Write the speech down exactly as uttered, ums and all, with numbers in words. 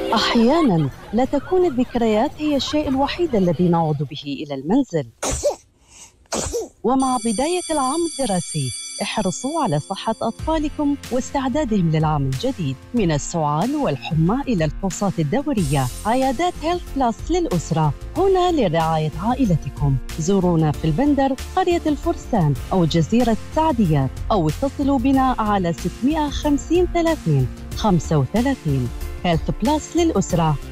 أحياناً لا تكون الذكريات هي الشيء الوحيد الذي نعود به إلى المنزل. ومع بداية العام الدراسي احرصوا على صحة أطفالكم واستعدادهم للعام الجديد. من السعال والحمى إلى الفحوصات الدورية، عيادات هيلث بلس للأسرة هنا لرعاية عائلتكم. زورونا في البندر، قرية الفرسان أو جزيرة السعديات، أو اتصلوا بنا على ستمائة وخمسين ثلاثين خمسة وثلاثين. هيلث بلس للأسرة.